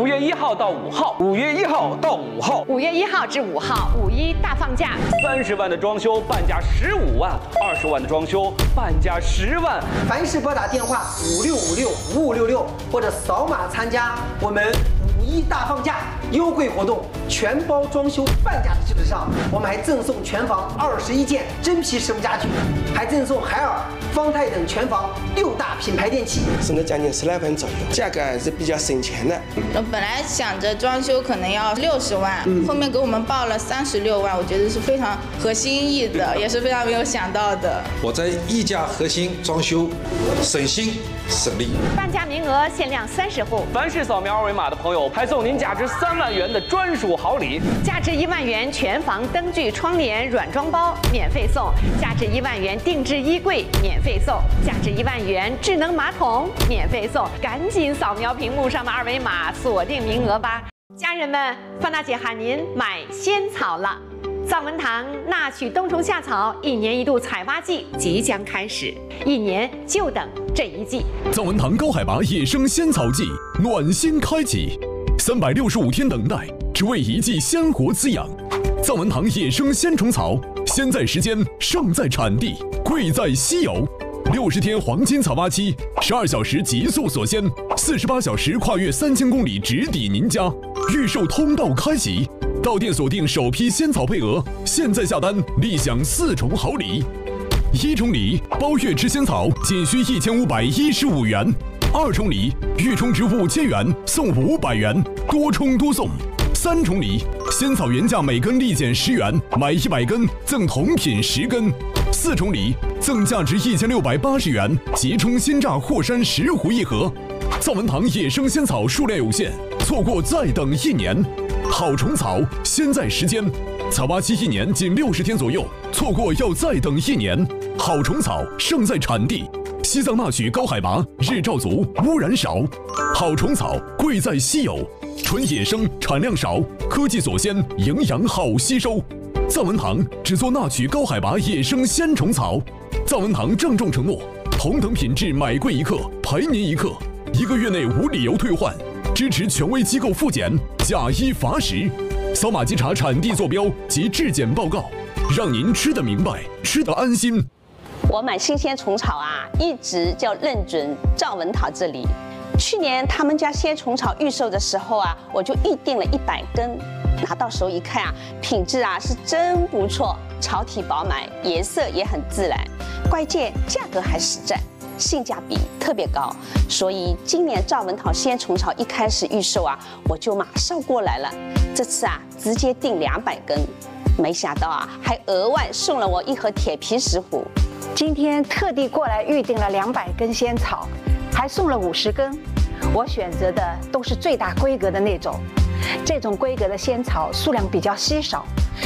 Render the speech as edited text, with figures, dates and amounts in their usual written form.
5月1号到5号，5月1号到5号 ，5月1号至5号，5·1大放假。 30万的装修半价15万，20万的装修半价10万。 凡是拨打电话56565566或者扫码参加我们5·1大放假优惠活动，全包装修半价的基础上，我们还赠送全房21件真皮实木家具，还赠送海尔、方太等全房6大品牌电器， 省了将近10来万左右，价格还是比较省钱的。 我本来想着装修可能要60万，后面给我们报了36万，我觉得是非常合心意的，也是非常没有想到的。 我在溢价核心装修，省心省力。 半价名额限量30户， 凡是扫描2维码的朋友，还送您价值3万元的专属好礼， 价值1万元全房灯具、窗帘软装包免费送，价值1万元定制衣柜免费送，价值1万元智能马桶免费送。赶紧扫描屏幕上的2维码，锁定名额吧！家人们，范大姐喊您买仙草了。藏文堂纳曲冬虫夏草1年1度采挖季即将开始，1年就等这一季。 藏文堂高海拔野生仙草季暖心开启，365天等待，只为一季鲜活滋养。藏文堂野生鲜虫草，先在时间，胜在产地，贵在稀有。60天黄金采挖期，12小时极速锁鲜，48小时跨越3000公里直抵您家。预售通道开启，到店锁定首批仙草配额，现在下单立享4重好礼。1重礼，包月吃仙草仅需1515元；2重礼，预充值5000元送500元，多充多送。3重礼，仙草原价每根立减10元，买100根赠同品10根。4重礼，赠价值1680元即充鲜榨霍山10壶1盒。藏文堂野生仙草数量有限，错过再等1年。好虫草，先在时间，采挖期1年仅60天左右，错过要再等1年。好虫草，胜在产地。西藏纳曲高海拔，日照足，污染少。好虫草，贵在稀有，纯野生，产量少，科技锁鲜，营养好吸收。藏文堂只做纳曲高海拔野生鲜虫草。藏文堂郑重承诺，同等品质买贵1克赔您1克，1个月内无理由退换，支持权威机构复检，假一罚10。扫码稽查产地坐标及质检报告，让您吃得明白，吃得安心。 我买新鲜虫草啊，一直就认准藏文堂这里。去年他们家鲜虫草预售的时候啊，我就预定了100根，拿到手一看啊，品质啊是真不错，草体饱满，颜色也很自然，关键价格还实在，性价比特别高。所以今年藏文堂鲜虫草一开始预售啊，我就马上过来了。这次啊，直接订200根，没想到啊，还额外送了我1盒铁皮石斛。 今天特地过来预定了200根仙草，还送了50根。我选择的都是最大规格的那种，这种规格的仙草数量比较稀少，